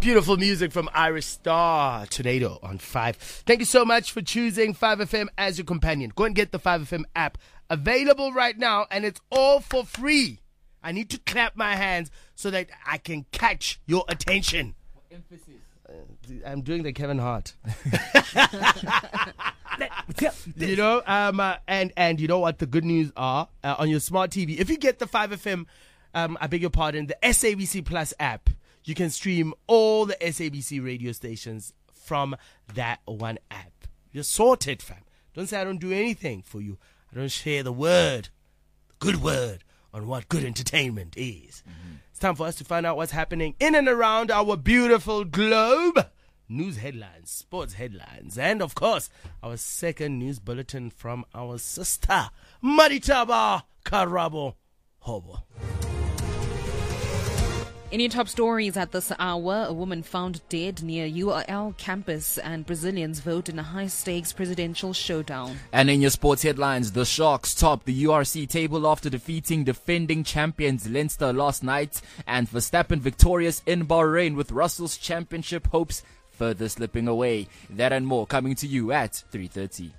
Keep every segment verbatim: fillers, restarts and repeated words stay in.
Beautiful music from Irish Star, Tornado on five. Thank you so much for choosing five F M as your companion. Go and get the five F M app. Available right now, and it's all for free. I need to clap my hands so that I can catch your attention. Emphasis. Uh, I'm doing the Kevin Hart. you know, um, uh, and, and you know what the good news are uh, on your smart T V. If you get the five F M, um, I beg your pardon, the S A B C Plus app, you can stream all the S A B C radio stations from that one app. You're sorted, fam. Don't say I don't do anything for you. I don't share the word, the good word, on what good entertainment is. Mm-hmm. It's time for us to find out what's happening in and around our beautiful globe. News headlines, sports headlines, and of course, our second news bulletin from our sister, Maritaba Karabo Hobo. In your top stories at this hour, a woman found dead near U R L campus and Brazilians vote in a high-stakes presidential showdown. And in your sports headlines, the Sharks top the U R C table after defeating defending champions Leinster last night, and Verstappen victorious in Bahrain with Russell's championship hopes further slipping away. That and more coming to you at three thirty.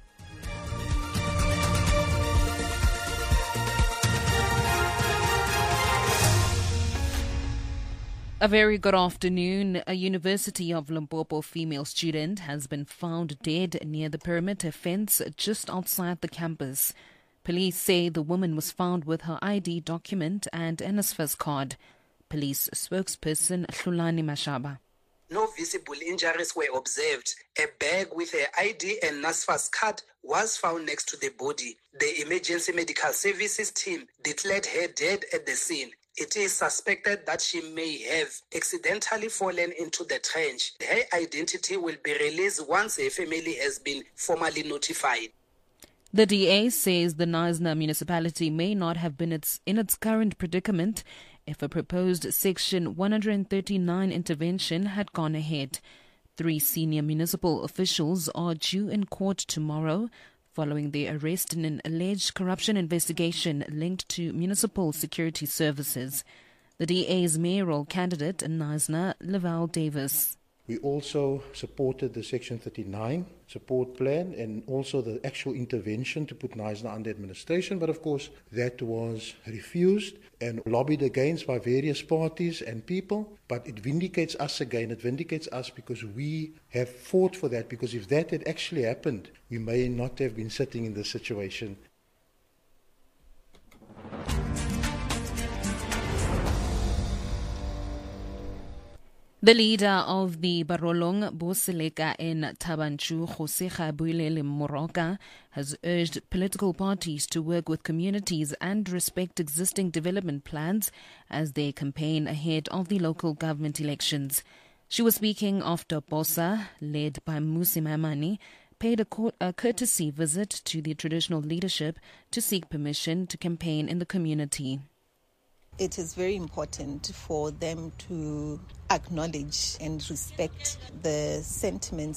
A very good afternoon. A University of Limpopo female student has been found dead near the perimeter fence just outside the campus. Police say the woman was found with her I D document and NSFAS card. Police spokesperson Hlulani Mashaba. No visible injuries were observed. A bag with her I D and NSFAS card was found next to the body. The emergency medical services team declared her dead at the scene. It is suspected that she may have accidentally fallen into the trench. Her identity will be released once her family has been formally notified. The D A says the Knysna municipality may not have been its, in its current predicament if a proposed Section one thirty-nine intervention had gone ahead. Three senior municipal officials are due in court tomorrow following their arrest in an alleged corruption investigation linked to municipal security services. The D A's mayoral candidate in Knysna, Lavelle Davis. We also supported the Section thirty-nine support plan and also the actual intervention to put Knysna under administration, but of course that was refused and lobbied against by various parties and people. But it vindicates us again, it vindicates us because we have fought for that, because if that had actually happened, we may not have been sitting in this situation. The leader of the Barolong Boseleka in Tabanchu, Jose Builele Moroka, has urged political parties to work with communities and respect existing development plans as they campaign ahead of the local government elections. She was speaking after Bosa, led by Musi Maimane, paid a, co- a courtesy visit to the traditional leadership to seek permission to campaign in the community. It is very important for them to acknowledge and respect the sentiments